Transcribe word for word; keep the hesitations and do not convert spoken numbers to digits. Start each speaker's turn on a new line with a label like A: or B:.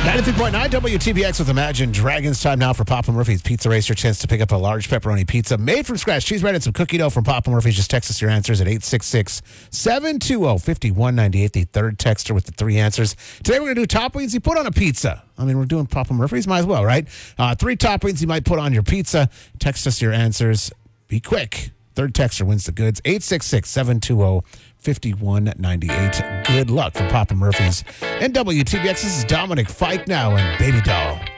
A: ninety-three point nine W T B X with Imagine Dragons. Time now for Papa Murphy's Pizza Race. Your chance to pick up a large pepperoni pizza made from scratch. Cheese bread and some cookie dough from Papa Murphy's. Just text us your answers at eight six six, seven two zero, five one nine eight. The third texter with the three answers. Today we're going to do toppings you put on a pizza. I mean, we're doing Papa Murphy's. Might as well, right? Uh, three toppings you might put on your pizza. Text us your answers. Be quick. Third texter wins the goods. eight six six, seven two zero, five one nine eight. Good luck from Papa Murphy's and W T B X. This is Dominic Fike now and Baby Doll.